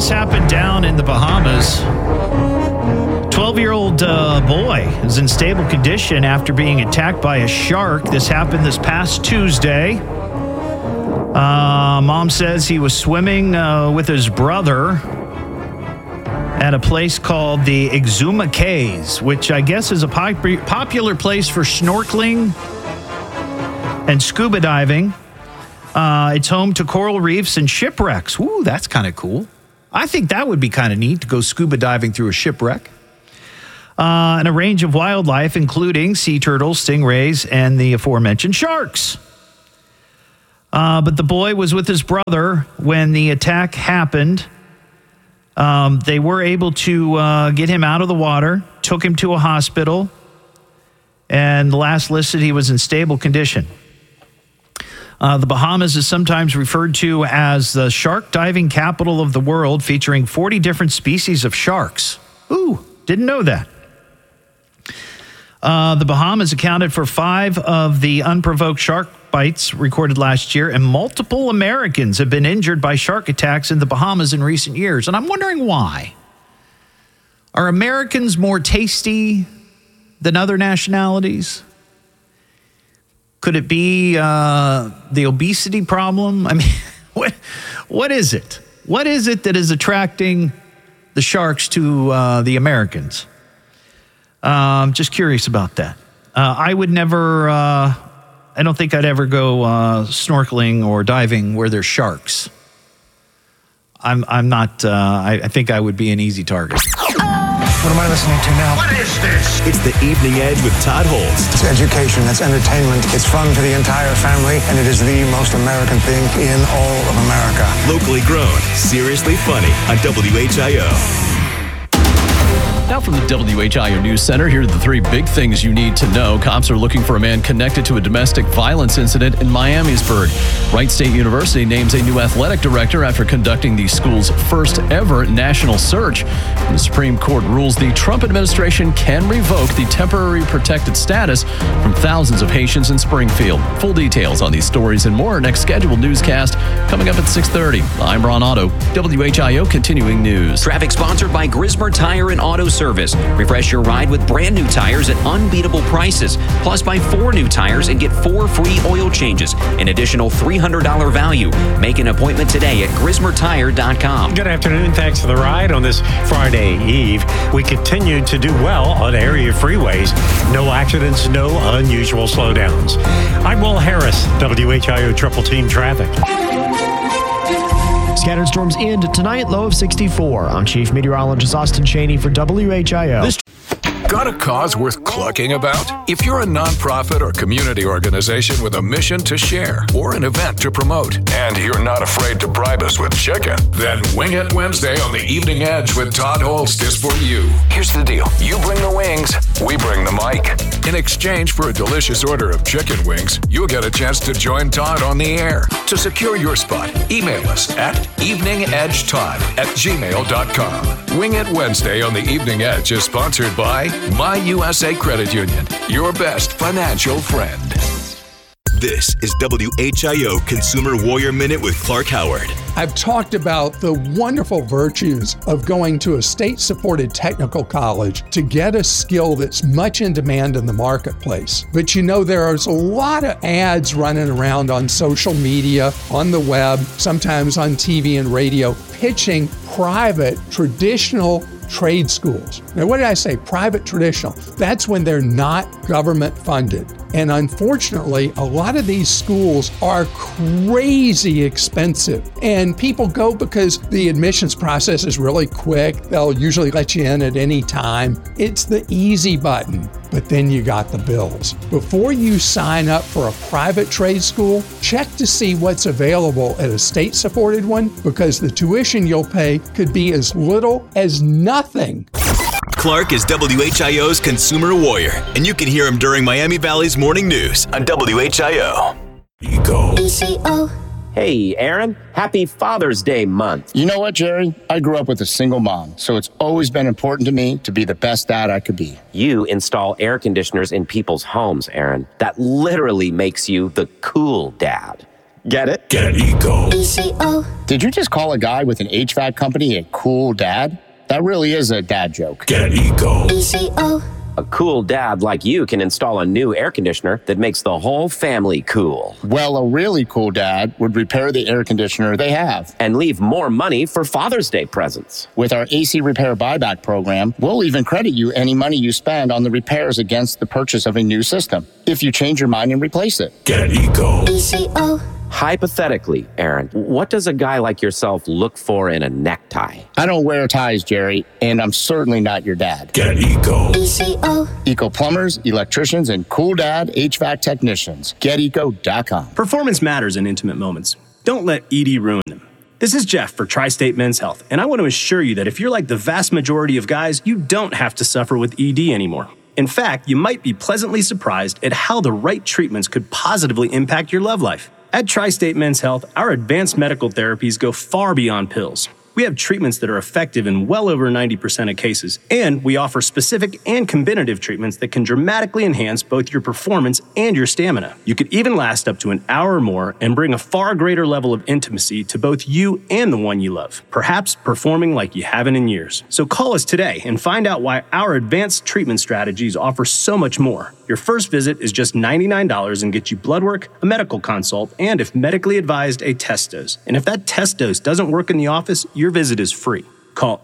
this happened down in the Bahamas. 12-year-old boy is in stable condition after being attacked by a shark. This happened this past Tuesday. Mom says he was swimming with his brother at a place called the Exuma Cays, which I guess is a popular place for snorkeling and scuba diving. It's home to coral reefs and shipwrecks. Ooh, that's kind of cool. I think that would be kind of neat to go scuba diving through a shipwreck. And a range of wildlife, including sea turtles, stingrays, and the aforementioned sharks. But the boy was with his brother when the attack happened. They were able to get him out of the water, took him to a hospital, and the last listed he was in stable condition. The Bahamas is sometimes referred to as the shark diving capital of the world, featuring 40 different species of sharks. Ooh, didn't know that. The Bahamas accounted for 5 of the unprovoked shark bites recorded last year, and multiple Americans have been injured by shark attacks in the Bahamas in recent years. And I'm wondering why. Are Americans more tasty than other nationalities? Could it be the obesity problem? I mean, what is it? What is it that is attracting the sharks to the Americans? Just curious about that. I would never, I don't think I'd ever go snorkeling or diving where there's sharks. I'm not, I think I would be an easy target. What am I listening to now? What is this? It's the Evening Edge with Todd Holtz. It's education, it's entertainment, it's fun for the entire family, and it is the most American thing in all of America. Locally grown, seriously funny on WHIO. Now from the WHIO News Center, here are the 3 big things you need to know. Cops are looking for a man connected to a domestic violence incident in Miamisburg. Wright State University names a new athletic director after conducting the school's first ever national search. The Supreme Court rules the Trump administration can revoke the temporary protected status from thousands of Haitians in Springfield. Full details on these stories and more next scheduled newscast coming up at 6:30. I'm Ron Otto, WHIO Continuing News. Traffic sponsored by Grismer Tire and Auto Service. Refresh your ride with brand new tires at unbeatable prices. Plus, buy 4 new tires and get 4 free oil changes. An additional $300 value. Make an appointment today at GrismerTire.com. Good afternoon. Thanks for the ride on this Friday Eve. We continue to do well on area freeways. No accidents, no unusual slowdowns. I'm Will Harris, WHIO Triple Team Traffic. Scattered storms end tonight, low of 64. I'm Chief Meteorologist Austin Cheney for WHIO. Got a cause worth clucking about? If you're a nonprofit or community organization with a mission to share or an event to promote, and you're not afraid to bribe us with chicken, then Wing It Wednesday on the Evening Edge with Todd Holtz is for you. Here's the deal. You bring the wings, we bring the mic. In exchange for a delicious order of chicken wings, you'll get a chance to join Todd on the air. To secure your spot, email us at eveningedgetodd@gmail.com. Wing It Wednesday on the Evening Edge is sponsored by My USA Credit Union, your best financial friend. This is WHIO Consumer Warrior Minute with Clark Howard. I've talked about the wonderful virtues of going to a state-supported technical college to get a skill that's much in demand in the marketplace. But you know, there's a lot of ads running around on social media, on the web, sometimes on TV and radio, pitching private, traditional trade schools. Now, what did I say? Private traditional. That's when they're not government funded. And unfortunately, a lot of these schools are crazy expensive. And people go because the admissions process is really quick. They'll usually let you in at any time. It's the easy button, but then you got the bills. Before you sign up for a private trade school, check to see what's available at a state-supported one, because the tuition you'll pay could be as little as nothing. Clark is WHIO's Consumer Warrior, and you can hear him during Miami Valley's Morning News on WHIO. ECO. Hey, Aaron. Happy Father's Day month. You know what, Jerry? I grew up with a single mom, so it's always been important to me to be the best dad I could be. You install air conditioners in people's homes, Aaron. That literally makes you the cool dad. Get it? Get Eco. ECO. Did you just call a guy with an HVAC company a cool dad? That really is a dad joke. Get Eco. ECO. A cool dad like you can install a new air conditioner that makes the whole family cool. Well, a really cool dad would repair the air conditioner they have. And leave more money for Father's Day presents. With our AC Repair Buyback program, we'll even credit you any money you spend on the repairs against the purchase of a new system, if you change your mind and replace it. Get Eco. ECO. Hypothetically, Aaron, what does a guy like yourself look for in a necktie? I don't wear ties, Jerry, and I'm certainly not your dad. Get Eco. ECO. Eco plumbers, electricians, and cool dad HVAC technicians. GetEco.com. Performance matters in intimate moments. Don't let ED ruin them. This is Jeff for Tri-State Men's Health, and I want to assure you that if you're like the vast majority of guys, you don't have to suffer with ED anymore. In fact, you might be pleasantly surprised at how the right treatments could positively impact your love life. At Tri-State Men's Health, our advanced medical therapies go far beyond pills. We have treatments that are effective in well over 90% of cases, and we offer specific and combinative treatments that can dramatically enhance both your performance and your stamina. You could even last up to an hour or more and bring a far greater level of intimacy to both you and the one you love, perhaps performing like you haven't in years. So call us today and find out why our advanced treatment strategies offer so much more. Your first visit is just $99 and gets you blood work, a medical consult, and if medically advised, a test dose. And if that test dose doesn't work in the office, your visit is free. Call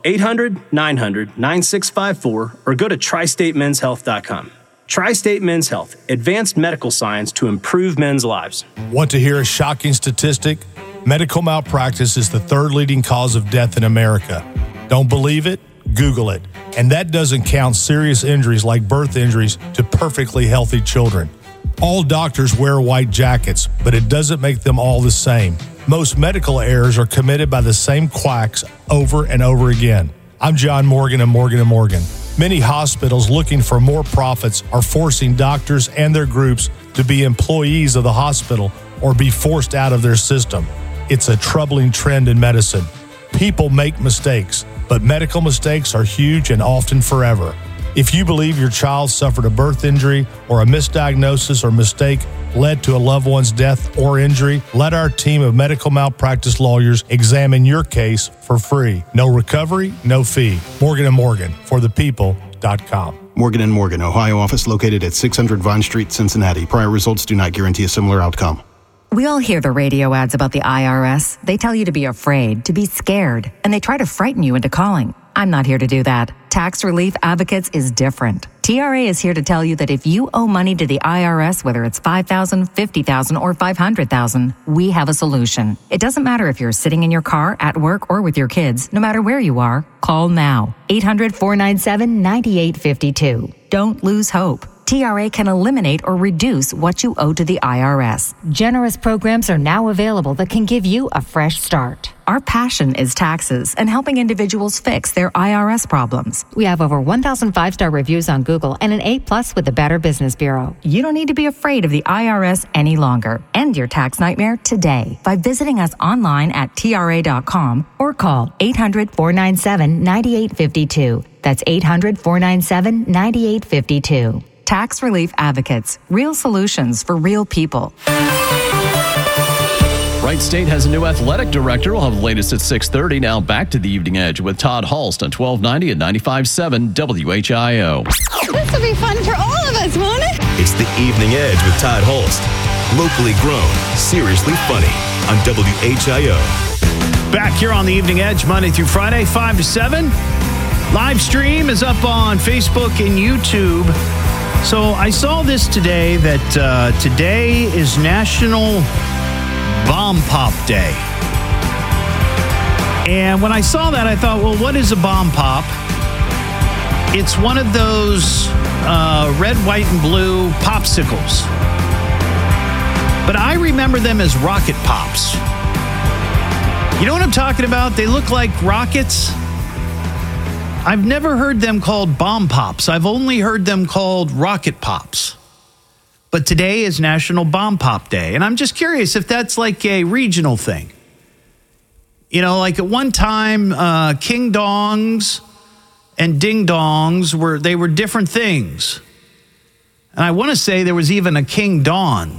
800-900-9654 or go to tristatemenshealth.com. Tri-State Men's Health, advanced medical science to improve men's lives. Want to hear a shocking statistic? Medical malpractice is the third leading cause of death in America. Don't believe it? Google it. And that doesn't count serious injuries like birth injuries to perfectly healthy children. All doctors wear white jackets, but it doesn't make them all the same. Most medical errors are committed by the same quacks over and over again. I'm John Morgan of Morgan & Morgan. Many hospitals looking for more profits are forcing doctors and their groups to be employees of the hospital or be forced out of their system. It's a troubling trend in medicine. People make mistakes, but medical mistakes are huge and often forever. If you believe your child suffered a birth injury or a misdiagnosis or mistake led to a loved one's death or injury, let our team of medical malpractice lawyers examine your case for free. No recovery, no fee. Morgan & Morgan, for the people.com. Morgan & Morgan, Ohio office located at 600 Vine Street, Cincinnati. Prior results do not guarantee a similar outcome. We all hear the radio ads about the IRS. They tell you to be afraid, to be scared, and they try to frighten you into calling. I'm not here to do that. Tax Relief Advocates is different. TRA is here to tell you that if you owe money to the IRS, whether it's $5,000, $50,000, or $500,000, we have a solution. It doesn't matter if you're sitting in your car, at work, or with your kids. No matter where you are, call now. 800-497-9852. Don't lose hope. TRA can eliminate or reduce what you owe to the IRS. Generous programs are now available that can give you a fresh start. Our passion is taxes and helping individuals fix their IRS problems. We have over 1,000 5-star reviews on Google and an A+ with the Better Business Bureau. You don't need to be afraid of the IRS any longer. End your tax nightmare today by visiting us online at TRA.com or call 800-497-9852. That's 800-497-9852. Tax Relief Advocates. Real solutions for real people. Wright State has a new athletic director. We'll have the latest at 6:30. Now back to the Evening Edge with Todd Hulst on 1290 and 95.7 WHIO. This will be fun for all of us, won't it? It's the Evening Edge with Todd Hulst. Locally grown, seriously funny on WHIO. Back here on the Evening Edge, Monday through Friday, 5 to 7. Live stream is up on Facebook and YouTube. So I saw this today that today is National Bomb Pop Day. And when I saw that, I thought, well, what is a bomb pop? It's one of those red, white, and blue popsicles. But I remember them as rocket pops. You know what I'm talking about? They look like rockets. I've never heard them called bomb pops. I've only heard them called rocket pops. But today is National Bomb Pop Day. And I'm just curious if that's like a regional thing. You know, like at one time, King Dongs and Ding Dongs were different things. And I want to say there was even a King Dons.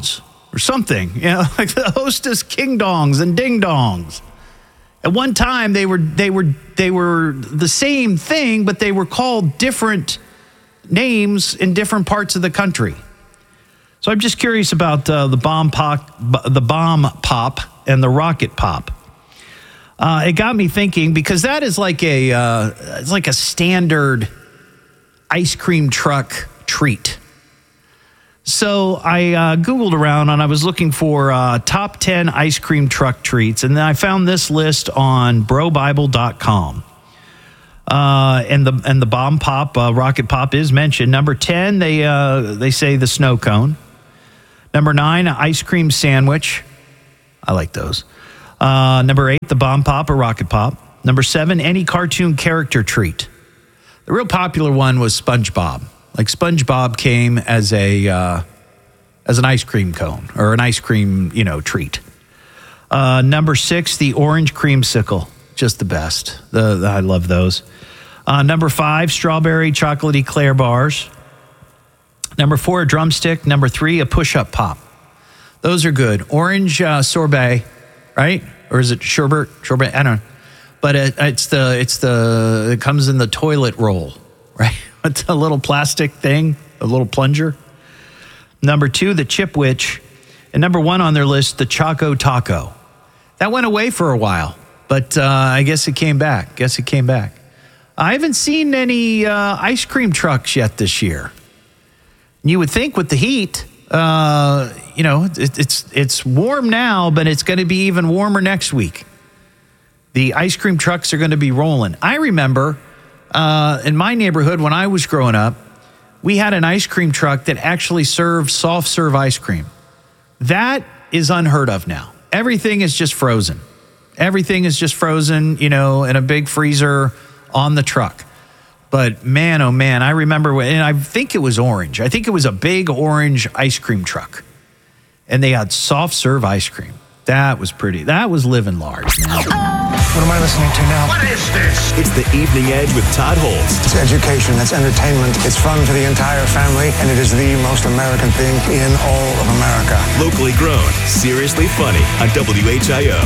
or something, like the Hostess King Dongs and Ding Dongs. At one time, they were the same thing, but they were called different names in different parts of the country. So I'm just curious about the bomb pop and the rocket pop. It got me thinking, because that is like it's like a standard ice cream truck treat. So I Googled around and I was looking for top 10 ice cream truck treats, and then I found this list on brobible.com. And the bomb pop, rocket pop is mentioned. Number 10, they say the snow cone. Number 9, ice cream sandwich. I like those. Number 8, the bomb pop or rocket pop. Number 7, any cartoon character treat. The real popular one was SpongeBob. Like SpongeBob came as an ice cream cone or an ice cream, treat. Number 6, the orange creamsicle. Just the best. I love those. Number 5, strawberry chocolatey Claire bars. Number 4, a drumstick. Number 3, a push-up pop. Those are good. Orange sorbet, right? Or is it sherbet? Sorbet? I don't know. But it comes in the toilet roll, right? It's a little plastic thing, a little plunger. Number 2, the Chipwich. And number 1 on their list, the Choco Taco. That went away for a while, but I guess it came back. I haven't seen any ice cream trucks yet this year. You would think with the heat, it's warm now, but it's going to be even warmer next week. The ice cream trucks are going to be rolling. I remember in my neighborhood when I was growing up, we had an ice cream truck that actually served soft serve ice cream. That is unheard of now. Everything is just frozen. Everything is just frozen, in a big freezer on the truck. But man, oh man, I remember, and I think it was orange. I think it was a big orange ice cream truck. And they had soft serve ice cream. That was pretty. That was living large, man. What am I listening to now? What is this? It's the Evening Edge with Todd Holst. It's education, it's entertainment, it's fun for the entire family, and it is the most American thing in all of America. Locally grown, seriously funny on WHIO.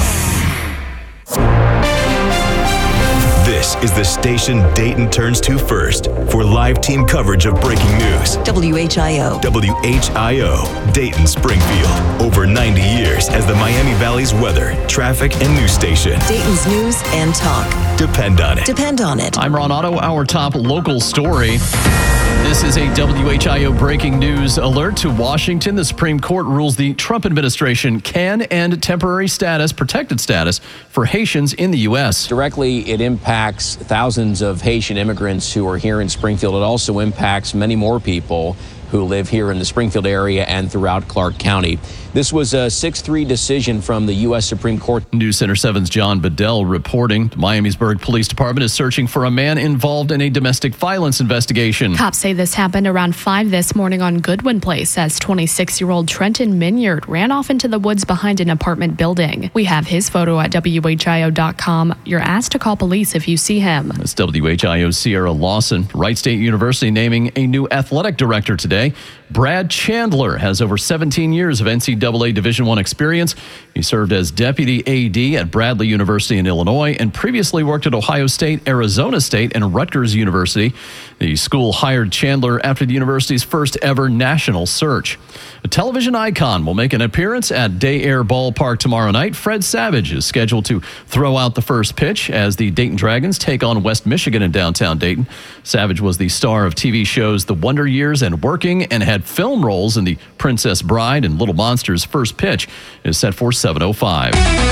This is the station Dayton turns to first for live team coverage of breaking news. WHIO. WHIO, Dayton, Springfield. Over 90 years as the Miami Valley's weather, traffic, and news station. Dayton's news and talk. Depend on it. Depend on it. I'm Ron Otto, our top local story. This is a WHIO breaking news alert to Washington. The Supreme Court rules the Trump administration can end temporary status, protected status, for Haitians in the U.S. Directly, it impacts thousands of Haitian immigrants who are here in Springfield. It also impacts many more people who live here in the Springfield area and throughout Clark County. This was a 6-3 decision from the U.S. Supreme Court. News Center 7's John Bedell reporting the Miamisburg Police Department is searching for a man involved in a domestic violence investigation. Cops say this happened around 5 this morning on Goodwin Place as 26-year-old Trenton Minyard ran off into the woods behind an apartment building. We have his photo at WHIO.com. You're asked to call police if you see him. That's WHIO's Sierra Lawson. Wright State University naming a new athletic director today. Brad Chandler has over 17 years of NCAA Division I experience. He served as deputy AD at Bradley University in Illinois and previously worked at Ohio State, Arizona State, and Rutgers University. The school hired Chandler after the university's first ever national search. A television icon will make an appearance at Day Air Ballpark tomorrow night. Fred Savage is scheduled to throw out the first pitch as the Dayton Dragons take on West Michigan in downtown Dayton. Savage was the star of TV shows The Wonder Years and Working and had film roles in The Princess Bride and Little Monsters. First pitch is set for 7:05.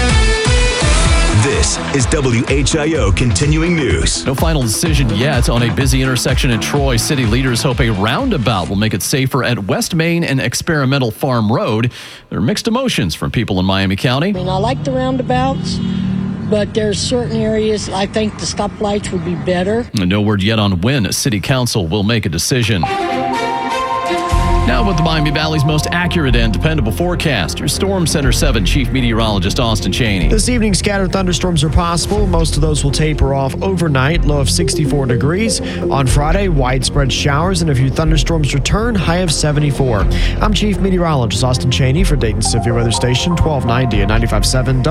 This is WHIO continuing news. No final decision yet on a busy intersection in Troy. City leaders hope a roundabout will make it safer at West Main and Experimental Farm Road. There are mixed emotions from people in Miami County. I mean, I like the roundabouts, but there's certain areas I think the stoplights would be better. No word yet on when City Council will make a decision. Now with the Miami Valley's most accurate and dependable forecast, your Storm Center 7 Chief Meteorologist Austin Cheney. This evening, scattered thunderstorms are possible. Most of those will taper off overnight, low of 64 degrees. On Friday, widespread showers and a few thunderstorms return, high of 74. I'm Chief Meteorologist Austin Cheney for Dayton Severe Weather Station 1290 and 95.7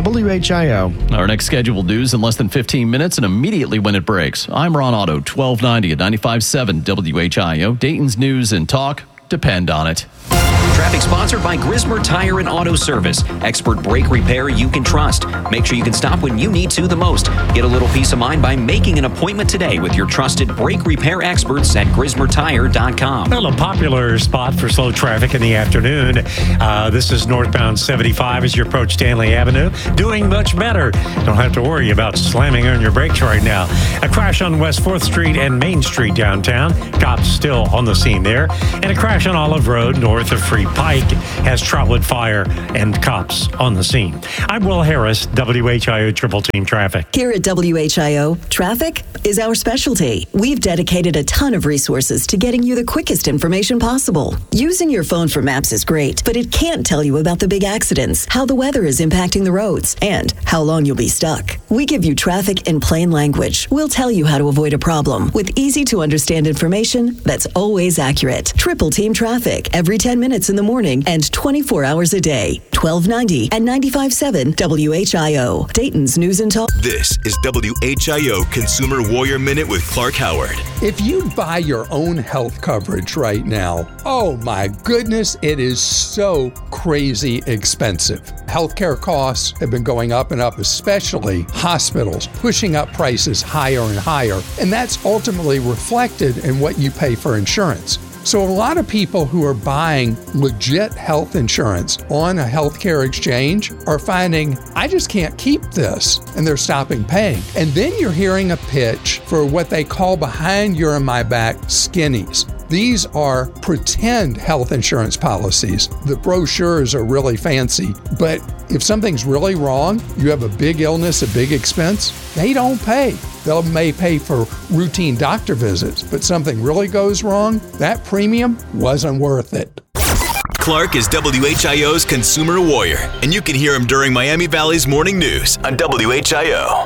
WHIO. Our next scheduled news in less than 15 minutes and immediately when it breaks. I'm Ron Otto, 1290 and 95.7 WHIO. Dayton's news and talk depend on it. Traffic sponsored by Grismer Tire and Auto Service. Expert brake repair you can trust. Make sure you can stop when you need to the most. Get a little peace of mind by making an appointment today with your trusted brake repair experts at GrismerTire.com. Well, a popular spot for slow traffic in the afternoon. This is northbound 75 as you approach Stanley Avenue. Doing much better. Don't have to worry about slamming on your brakes right now. A crash on West 4th Street and Main Street downtown. Cops still on the scene there. And a crash on Olive Road north of Free Pike has Trotwood Fire and cops on the scene. I'm Will Harris, WHIO Triple Team Traffic. Here at WHIO, traffic is our specialty. We've dedicated a ton of resources to getting you the quickest information possible. Using your phone for maps is great, but it can't tell you about the big accidents, how the weather is impacting the roads, and how long you'll be stuck. We give you traffic in plain language. We'll tell you how to avoid a problem with easy-to-understand information that's always accurate. Triple Team Traffic, every 10 minutes in the morning and 24 hours a day. 1290 and 95.7 WHIO. Dayton's News and Talk. This is WHIO Consumer Warrior Minute with Clark Howard. If you buy your own health coverage right now, oh my goodness, it is so crazy expensive. Healthcare costs have been going up and up, especially hospitals, pushing up prices higher and higher. And that's ultimately reflected in what you pay for insurance. So a lot of people who are buying legit health insurance on a healthcare exchange are finding, I just can't keep this, and they're stopping paying. And then you're hearing a pitch for what they call behind your and my back skinnies. These are pretend health insurance policies. The brochures are really fancy, but if something's really wrong, you have a big illness, a big expense, they don't pay. They may pay for routine doctor visits, but something really goes wrong, that premium wasn't worth it. Clark is WHIO's Consumer Warrior, and you can hear him during Miami Valley's Morning News on WHIO.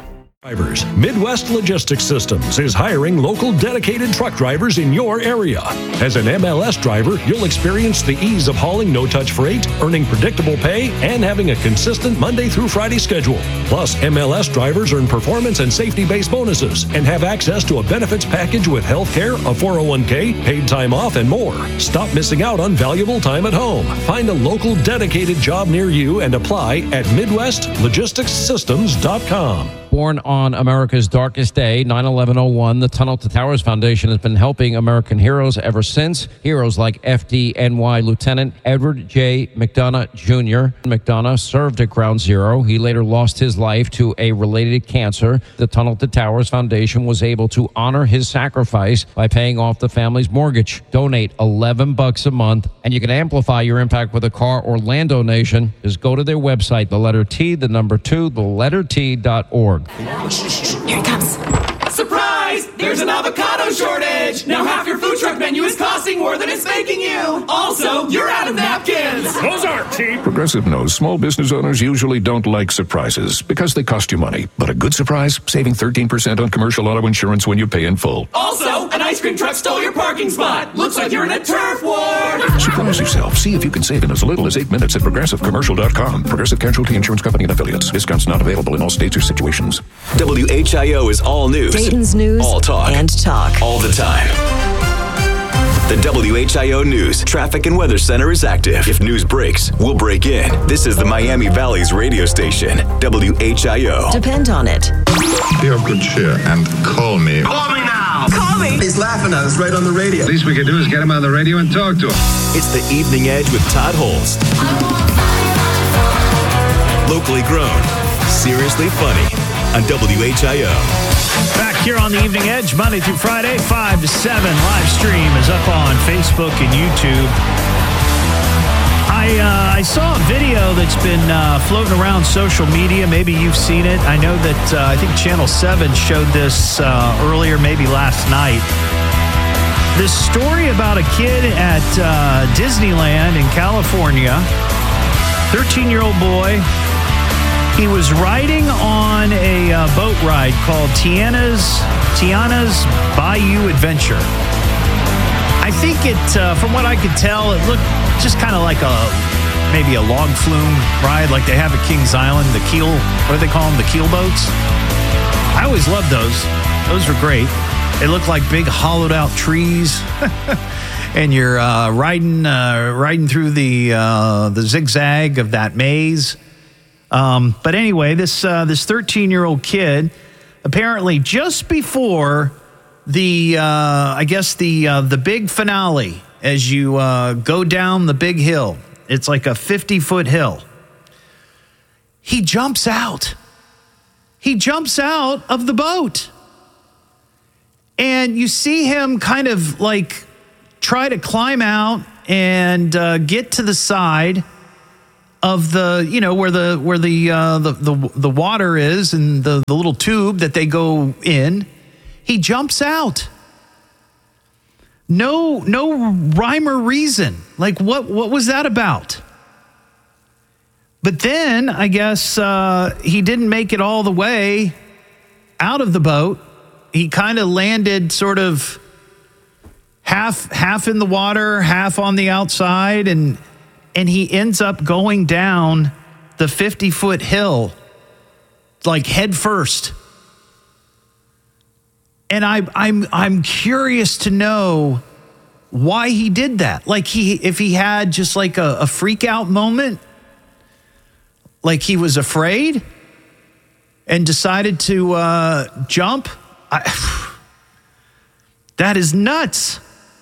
Midwest Logistics Systems is hiring local dedicated truck drivers in your area. As an MLS driver, you'll experience the ease of hauling no-touch freight, earning predictable pay, and having a consistent Monday through Friday schedule. Plus, MLS drivers earn performance and safety-based bonuses and have access to a benefits package with health care, a 401k, paid time off, and more. Stop missing out on valuable time at home. Find a local dedicated job near you and apply at MidwestLogisticsSystems.com. Born on America's darkest day, 9/11/01, the Tunnel to Towers Foundation has been helping American heroes ever since. Heroes like FDNY Lieutenant Edward J. McDonough Jr. McDonough served at Ground Zero. He later lost his life to a related cancer. The Tunnel to Towers Foundation was able to honor his sacrifice by paying off the family's mortgage. Donate $11 a month, and you can amplify your impact with a car or land donation. Just go to their website, the letter T, the number 2, the letter T.org. Here it comes. Surprise! There's an avocado shortage! Now half your food truck menu is costing more than it's making you! Also, you're out of napkins! Those aren't cheap. Progressive knows small business owners usually don't like surprises because they cost you money. But a good surprise, saving 13% on commercial auto insurance when you pay in full. Also, an ice cream truck stole your parking spot! Looks like you're in a turf war! Surprise yourself. See if you can save in as little as 8 minutes at ProgressiveCommercial.com. Progressive Casualty Insurance Company and Affiliates. Discounts not available in all states or situations. WHIO is all news. Dayton's News all talk. And talk. All the time. The WHIO News Traffic and Weather Center is active. If news breaks, we'll break in. This is the Miami Valley's radio station, WHIO. Depend on it. Be of good cheer and call me. Call me now! Call me! He's laughing at us right on the radio. Least we could do is get him on the radio and talk to him. It's the Evening Edge with Todd Holst. Locally grown, seriously funny on WHIO. Back here on the Evening Edge, Monday through Friday, 5 to 7. Live stream is up on Facebook and YouTube. I saw a video that's been floating around social media. Maybe you've seen it. I know that I think Channel 7 showed this earlier, maybe last night. This story about a kid at Disneyland in California, 13-year-old boy. He was riding on a boat ride called Tiana's Bayou Adventure. I think it, from what I could tell, it looked just kind of like maybe a log flume ride like they have at Kings Island, the keel, what do they call them, the keel boats? I always loved those. Those were great. They look like big hollowed out trees, and you're riding through the zigzag of that maze. But anyway, this 13-year-old kid, apparently just before the big finale, as you go down the big hill, it's like a 50-foot hill. He jumps out. He jumps out of the boat. And you see him kind of like try to climb out and get to the side of the, where the water is and the little tube that they go in. He jumps out. No rhyme or reason. Like what was that about? But then I guess he didn't make it all the way out of the boat. He kind of landed sort of half in the water, half on the outside, and he ends up going down the 50-foot hill, like head first. And I'm curious to know why he did that. Like if he had just like a freak out moment, like he was afraid and decided to jump. That is nuts.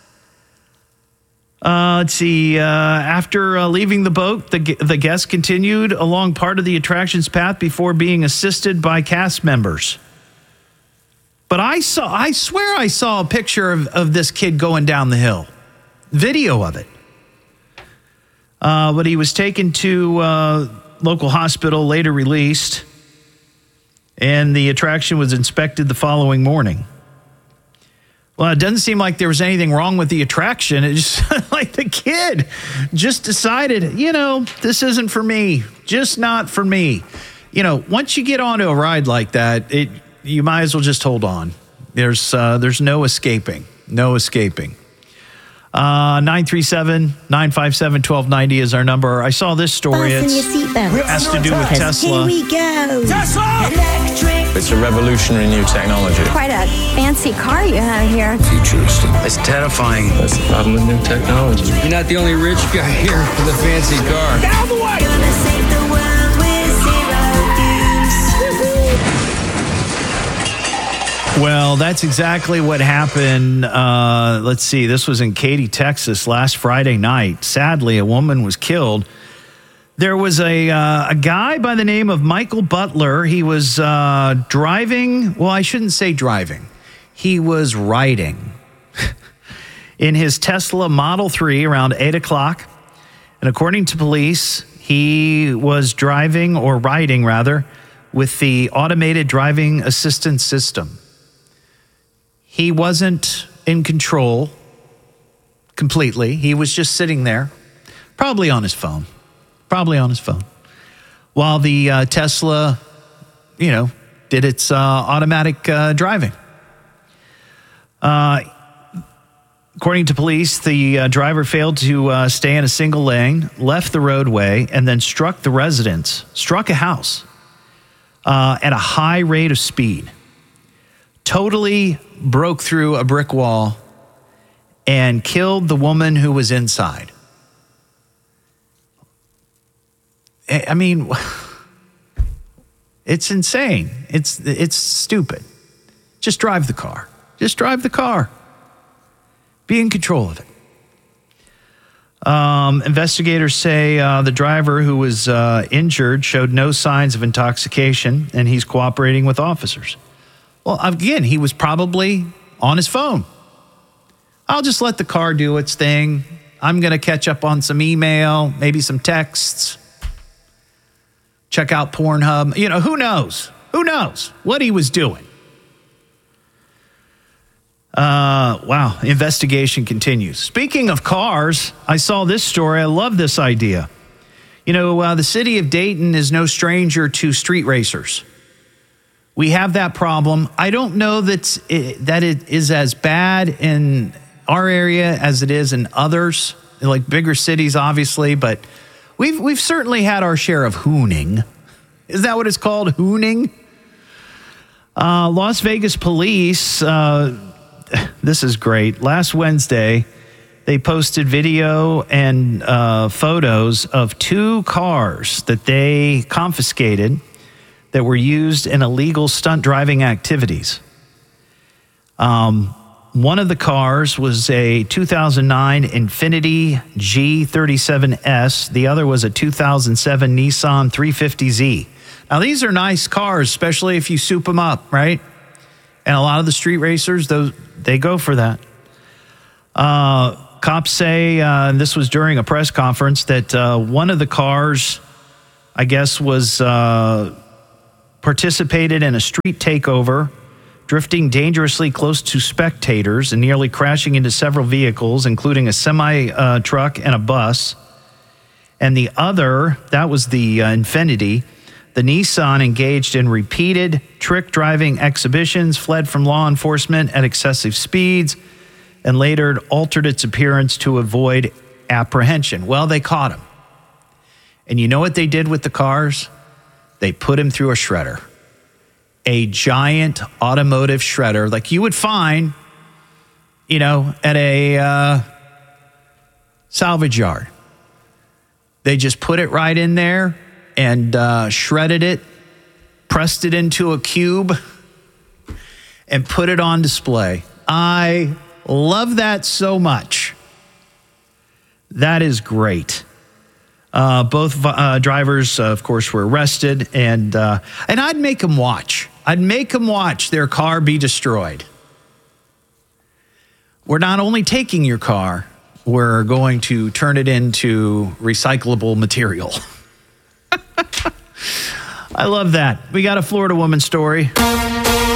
Let's see. After leaving the boat, the guests continued along part of the attraction's path before being assisted by cast members. But I swear I saw a picture of this kid going down the hill. Video of it. But he was taken to local hospital, later released, and the attraction was inspected the following morning. Well, it doesn't seem like there was anything wrong with the attraction. It just like the kid just decided, this isn't for me. Just not for me. Once you get onto a ride like that, you might as well just hold on. There's no escaping. No escaping. 937-957-1290 is our number. I saw this story. It has to do with Tesla. Here we go. Tesla! Electric. It's a revolutionary new technology. Quite a fancy car you have here. Futuristic. It's terrifying. That's the problem with new technology. You're not the only rich guy here with a fancy car. Get out of the way! Gonna save the world with zero use. Well, that's exactly what happened. Let's see. This was in Katy, Texas last Friday night. Sadly, a woman was killed. There was a guy by the name of Michael Butler. He was driving. Well, I shouldn't say driving. He was riding in his Tesla Model 3 around 8 o'clock. And according to police, he was driving, or riding rather, with the automated driving assistance system. He wasn't in control completely. He was just sitting there, probably on his phone. While the Tesla, did its automatic driving. According to police, the driver failed to stay in a single lane, left the roadway, and then struck a house at a high rate of speed. Totally broke through a brick wall and killed the woman who was inside. I mean, it's insane. It's stupid. Just drive the car. Be in control of it. Investigators say the driver who was injured showed no signs of intoxication, and he's cooperating with officers. Well, again, he was probably on his phone. I'll just let the car do its thing. I'm going to catch up on some email, maybe some texts. Check out Pornhub. Who knows? Who knows what he was doing? Wow, investigation continues. Speaking of cars, I saw this story. I love this idea. You know, the city of Dayton is no stranger to street racers. We have that problem. I don't know that it is as bad in our area as it is in others, like bigger cities, obviously, but we've certainly had our share of hooning. Is that what it's called, hooning? Las Vegas police, this is great. Last Wednesday, they posted video and photos of 2 cars that they confiscated that were used in illegal stunt driving activities. One of the cars was a 2009 Infiniti G37S. The other was a 2007 Nissan 350Z. Now, these are nice cars, especially if you soup them up, right? And a lot of the street racers, they go for that. Cops say, and this was during a press conference, that one of the cars, I guess, was participated in a street takeover, drifting dangerously close to spectators and nearly crashing into several vehicles, including a semi-truck and a bus. And the other, that was the Infiniti. The Nissan engaged in repeated trick driving exhibitions, fled from law enforcement at excessive speeds, and later altered its appearance to avoid apprehension. Well, they caught him. And you know what they did with the cars? They put him through a shredder. A giant automotive shredder like you would find, you know, at a salvage yard. They just put it right in there and shredded it, pressed it into a cube, and put it on display. I love that so much. That is great. Both drivers, of course, were arrested, and I'd make them watch. I'd make them watch their car be destroyed. We're not only taking your car, we're going to turn it into recyclable material. I love that. We got a Florida woman story.